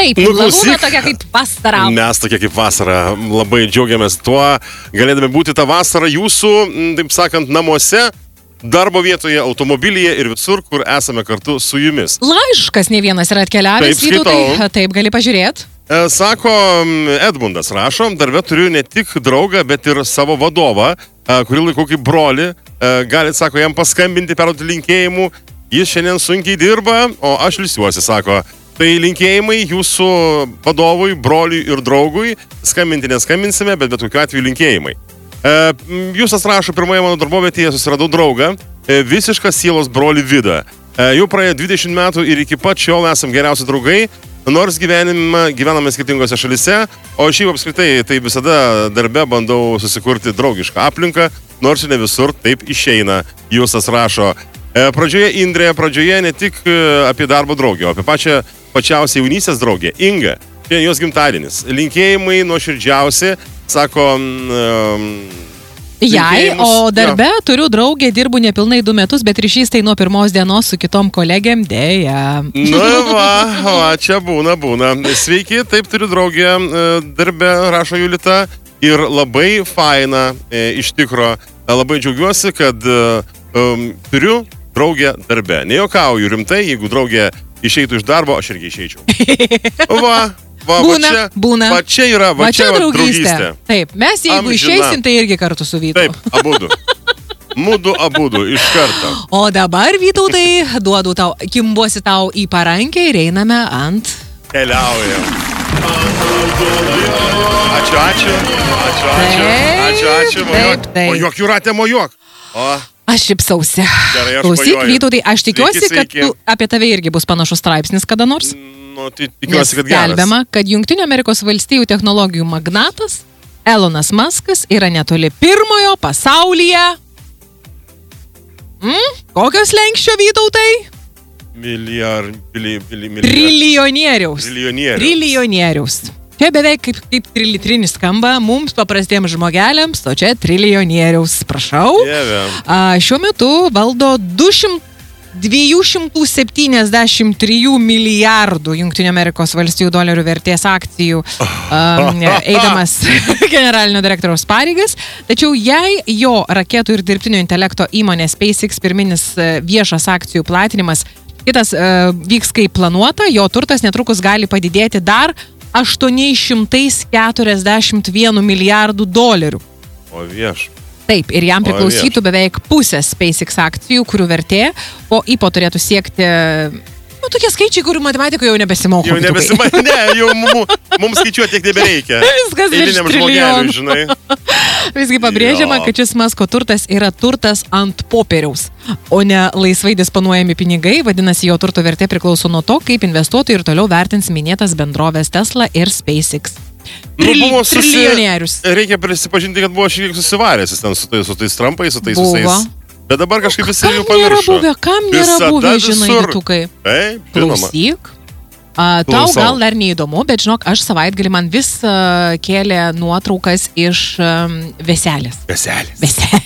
Taip, Lagūna tokia kaip vasara. Mes tokia kaip vasara. Labai džiaugiamės tuo, galėdami būti tą vasarą jūsų, taip sakant, namuose, darbo vietoje, automobilyje ir visur, kur esame kartu su jumis. Laiškas ne vienas yra atkeliavęs, Vytautai. Taip, gali pažiūrėti. Sako, Edmundas rašo, darbe turiu ne tik draugą, bet ir savo vadovą, kurį laikau kaip brolį. Galit, sako, jam paskambinti, perduoti linkėjimų. Jis šiandien sunkiai dirba, o aš ilsiuosi, sako. Tai linkėjimai jūsų vadovui, broliui ir draugui. Skambinti neskambinsime, bet kokiu atveju linkėjimai. Jūsas rašo, pirmoje mano darbovietėje susiradau draugą, visišką sielos brolį Vidą. Jau praėjo 20 metų ir iki pat šiol esam geriausi draugai, nors gyvename skirtingose šalise, o šiaip apskritai tai visada darbe bandau susikurti draugišką aplinką, nors ne visur taip išeina, Jūsas rašo. Pradžioje Indrė, ne tik apie darbo draugę, o apie pačiausią jaunystės draugę, Inga. Šiandien jos gimtadienis. Linkėjimai nuoširdžiausi, sako... Jai, o darbe turiu draugę, dirbu nepilnai 2 metus, bet ryšys tai nuo pirmos dienos su kitom kolegėm, dėja. Va, čia būna. Sveiki, taip turiu draugę, darbe, rašo Julita, ir labai faina, iš tikro, labai džiaugiuosi, kad turiu draugę darbe. Nejuokauju rimtai, jeigu draugė išeitų iš darbo, aš irgi išeičiau. Būna. Va čia yra draugystė. Taip, mes jeigu išeisim, tai irgi kartu su Vytu. Taip, abudu, iš karto. O dabar, Vytautai, duodu tau, kimbuosi tau į parankę ir einame ant... Keliaujam. Ačiū. Mojuok, Jūratė, mojuok. Aš šipsausi. Gerai, klausyk, Vytautai, aš tikiuosi, kad apie tave irgi bus panašus straipsnis kada nors. Tikiuosi, kad geras. Skelbiama, kad Jungtinių Amerikos valstijų technologijų magnatas Elonas Muskas yra netoli pirmojo pasaulyje. Kokios lenkščio, Vytautai? Trilijonieriaus. Čia beveik kaip trilitrinis skamba, mums paprastiems žmogeliams, o čia trilijonieriaus, prašau. Šiuo metu valdo 273 milijardų Jungtinių Amerikos valstijų dolerių vertės akcijų eidamas generalinio direktoriaus pareigas. Tačiau jei jo raketų ir dirbtinio intelekto įmonė SpaceX pirminis viešas akcijų platinimas kitas vyks kaip planuota, jo turtas netrukus gali padidėti dar 841 milijardų dolerių. O vieš. Taip, ir jam priklausytų beveik pusė SpaceX akcijų, kurių vertė po IPO turėtų siekti... tokie skaičiai, kurių matematikoje jau nebesimoko. Jau mums skaičiuoti tiek nebereikia. Viskas virš trilijonų. Visgi pabrėžiama, kad šis Musko turtas yra turtas ant popieriaus, o ne laisvai disponuojami pinigai, vadinasi, jo turto vertė priklauso nuo to, kaip investuotojai ir toliau vertins minėtas bendrovės Tesla ir SpaceX. Trilijonierius. Reikia prisipažinti, kad buvo šiek tiek susivaręs su tais Trumpais, su tais visais. Bet dabar kažkaip visi jau pamiršo. Kam nėra buvę, žinai, Vytukai? Taip, žinoma. Klausyk. Tau gal dar neįdomu, bet žinok, aš savaitgalį man vis kėlė nuotraukas iš Veselės.